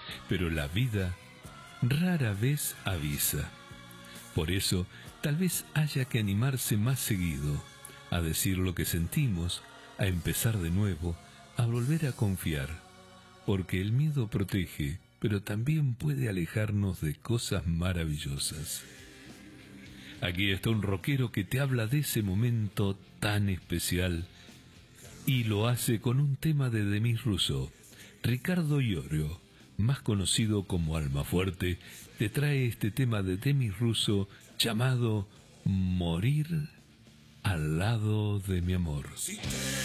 pero la vida rara vez avisa. Por eso, tal vez haya que animarse más seguido, a decir lo que sentimos, a empezar de nuevo, a volver a confiar, porque el miedo protege, pero también puede alejarnos de cosas maravillosas. Aquí está un rockero que te habla de ese momento tan especial y lo hace con un tema de Demis Rousseau. Ricardo Iorio, más conocido como Almafuerte, te trae este tema de Demis Rousseau llamado Morir al lado de mi amor.